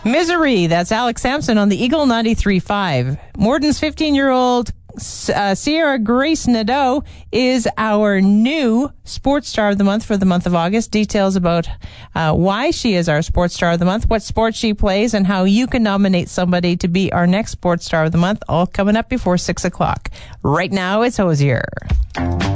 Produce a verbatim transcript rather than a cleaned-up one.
Misery, that's Alex Sampson on the Eagle ninety-three point five. Morden's fifteen-year-old uh, Sierra Grace Nadeau is our new Sports Star of the Month for the month of August. Details about uh, why she is our Sports Star of the Month, what sport she plays, and how you can nominate somebody to be our next Sports Star of the Month, all coming up before six o'clock. Right now, it's Hosier.